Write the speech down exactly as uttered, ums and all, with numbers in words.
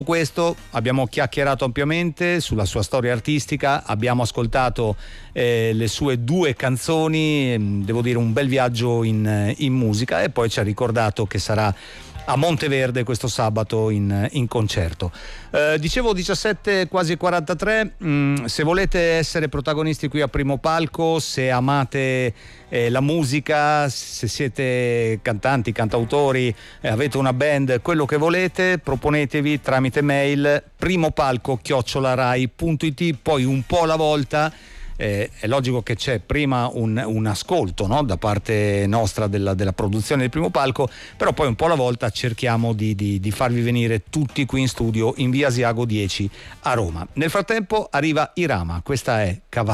Questo abbiamo chiacchierato ampiamente sulla sua storia artistica, abbiamo ascoltato eh, le sue due canzoni, devo dire un bel viaggio in, in musica, e poi ci ha ricordato che sarà a Monteverde questo sabato in, in concerto. Eh, dicevo diciassette quasi quarantatré, mh, se volete essere protagonisti qui a Primo Palco, se amate eh, la musica, se siete cantanti, cantautori, eh, avete una band, quello che volete, proponetevi tramite mail primopalco chiocciola rai punto it, poi un po' alla volta. Eh, è logico che c'è prima un, un ascolto, no? Da parte nostra della, della produzione del Primo Palco, però poi un po' alla volta cerchiamo di, di, di farvi venire tutti qui in studio in via Asiago dieci a Roma. Nel frattempo arriva Irama, questa è Cavallo.